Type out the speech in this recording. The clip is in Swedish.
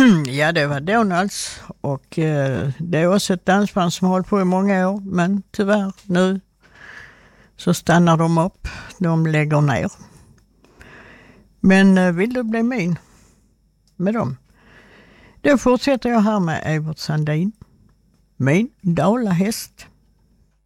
Ja, det var Donalds och det är också ett dansband som har hållit på i många år, men tyvärr nu så stannar de upp, de lägger ner. Men vill du bli min med dem? Då fortsätter jag här med Evert Sandin, min dalahäst.